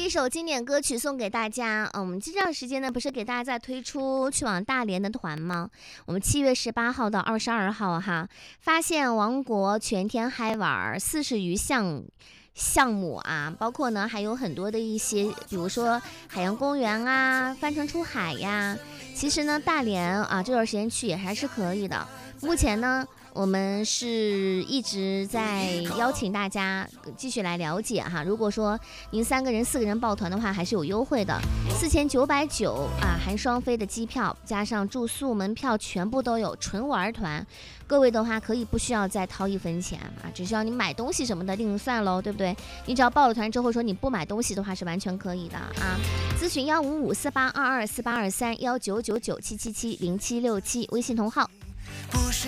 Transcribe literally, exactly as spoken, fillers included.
一首经典歌曲送给大家。嗯，我们这段时间呢，不是给大家在推出去往大连的团吗？我们七月十八号到二十二号哈，发现王国全天嗨玩四十余项项目啊，包括呢还有很多的一些，比如说海洋公园啊、帆船出海呀。其实呢，大连啊这段时间去也还是可以的。目前呢，我们是一直在邀请大家继续来了解哈。如果说您三个人、四个人报团的话，还是有优惠的，四千九百九啊，含双飞的机票，加上住宿、门票全部都有，纯玩团。各位的话可以不需要再掏一分钱啊，只需要你买东西什么的另算喽，对不对？你只要报了团之后说你不买东西的话是完全可以的啊。咨询幺五五四八二二四八二三幺九九九七七七零七六七微信同号。不是